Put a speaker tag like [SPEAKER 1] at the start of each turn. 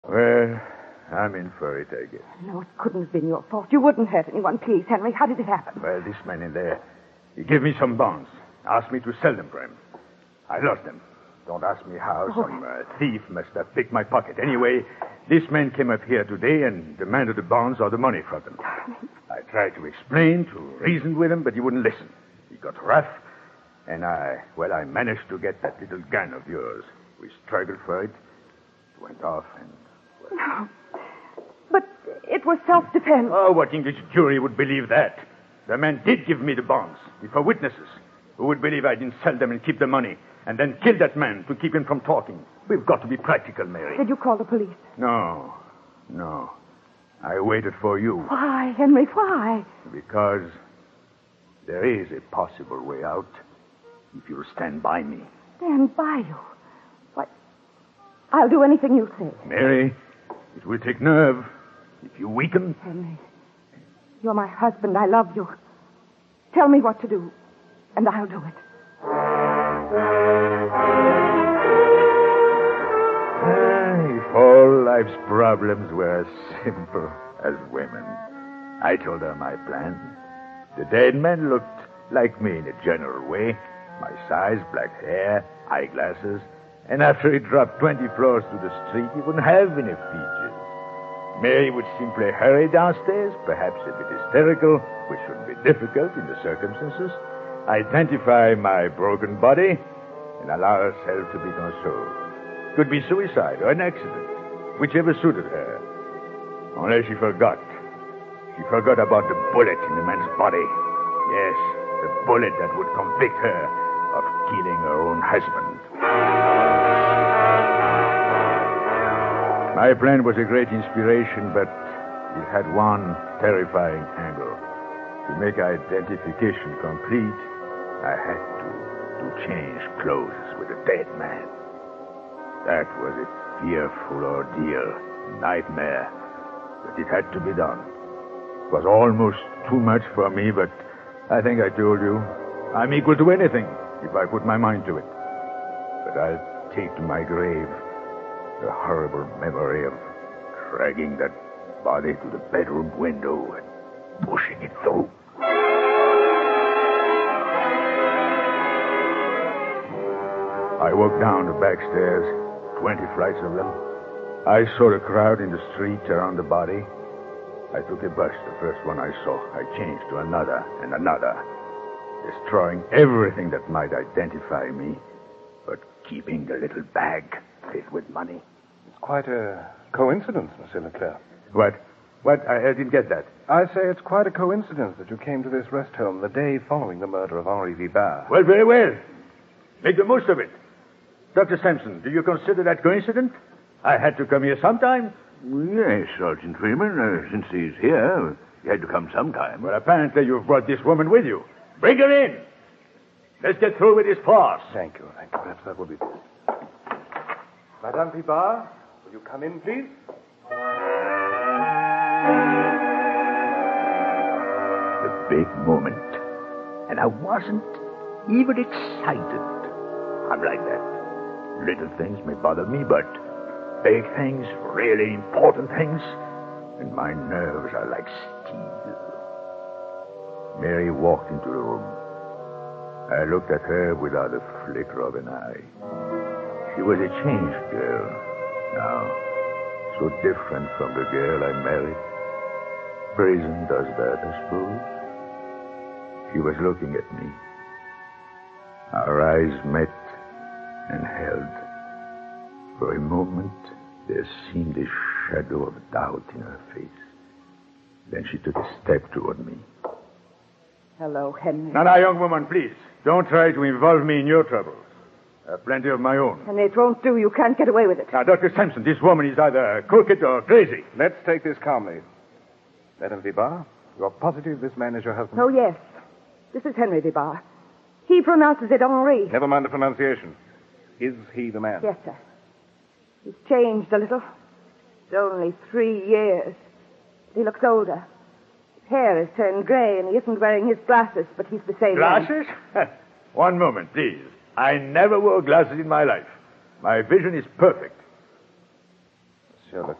[SPEAKER 1] Well, I'm in for it, I guess.
[SPEAKER 2] No, it couldn't have been your fault. You wouldn't hurt anyone. Please, Henry, how did it happen?
[SPEAKER 1] Well, this man in there, he gave me some bonds. Asked me to sell them for him. I lost them. Don't ask me how. Some thief must have picked my pocket. Anyway, this man came up here today and demanded the bonds or the money from them. I tried to explain, to reason with him, but he wouldn't listen. He got rough, and I managed to get that little gun of yours. We struggled for it. It went off and...
[SPEAKER 2] No. But it was self-defense.
[SPEAKER 1] Oh, what English jury would believe that? The man did give me the bonds, before witnesses. Who would believe I didn't sell them and keep the money, and then kill that man to keep him from talking? We've got to be practical, Mary.
[SPEAKER 2] Did you call the police?
[SPEAKER 1] No. I waited for you.
[SPEAKER 2] Why, Henry, why?
[SPEAKER 1] Because there is a possible way out if you'll stand by me.
[SPEAKER 2] Stand by you? What? I'll do anything you say.
[SPEAKER 1] Mary, it will take nerve. If you weaken...
[SPEAKER 2] Henry, you're my husband. I love you. Tell me what to do, and I'll do it.
[SPEAKER 1] If all life's problems were as simple as women. I told her my plan. The dead man looked like me in a general way. My size, black hair, eyeglasses. And after he dropped 20 floors to the street, he wouldn't have any features. Mary would simply hurry downstairs, perhaps a bit hysterical, which wouldn't be difficult in the circumstances, identify my broken body, and allow herself to be consoled. Could be suicide or an accident, whichever suited her. Only she forgot. She forgot about the bullet in the man's body. Yes, the bullet that would convict her of killing her own husband. My plan was a great inspiration, but it had one terrifying angle. To make identification complete, I had to change clothes with a dead man. That was a fearful ordeal, nightmare, but it had to be done. It was almost too much for me, but I think I told you, I'm equal to anything if I put my mind to it. But I'll take to my grave the horrible memory of dragging that body to the bedroom window and pushing it through. I walked down the back stairs, 20 flights of them. I saw the crowd in the street around the body. I took a bus, the first one I saw. I changed to another and another, destroying everything that might identify me, but keeping the little bag filled with money.
[SPEAKER 3] It's quite a coincidence, Monsieur Leclerc.
[SPEAKER 1] What? I didn't get that.
[SPEAKER 3] I say it's quite a coincidence that you came to this rest home the day following the murder of Henri Vibard.
[SPEAKER 1] Well, very well. Make the most of it. Dr. Sampson, do you consider that coincident? I had to come here sometime.
[SPEAKER 4] Yes, Sergeant Freeman. Since he's here, he had to come sometime.
[SPEAKER 1] Well, apparently you've brought this woman with you. Bring her in. Let's get through with this farce.
[SPEAKER 3] Thank you. Perhaps that will be... Madame Vibard, will you come in, please?
[SPEAKER 4] The big moment. And I wasn't even excited. I'm like that. Little things may bother me, but big things, really important things, and my nerves are like steel.
[SPEAKER 1] Mary walked into the room. I looked at her without a flicker of an eye. She was a changed girl now, so different from the girl I married. Prison does that, I suppose. She was looking at me. Our eyes met and held. For a moment, there seemed a shadow of doubt in her face. Then she took a step toward me.
[SPEAKER 2] Hello, Henry.
[SPEAKER 1] Now, young woman, please. Don't try to involve me in your troubles. I have plenty of my own.
[SPEAKER 2] And it won't do. You can't get away with it.
[SPEAKER 1] Now, Dr. Sampson, this woman is either crooked or crazy.
[SPEAKER 3] Let's take this calmly. Madame Vibard, you're positive this man is your husband?
[SPEAKER 2] Oh, yes. This is Henry Vibard. He pronounces it Henri.
[SPEAKER 3] Never mind the pronunciation. Is he the man?
[SPEAKER 2] Yes, sir. He's changed a little. It's only 3 years. He looks older. His hair has turned gray, and he isn't wearing his glasses, but he's the same man.
[SPEAKER 1] Glasses? One moment, please. I never wore glasses in my life. My vision is perfect.
[SPEAKER 3] Monsieur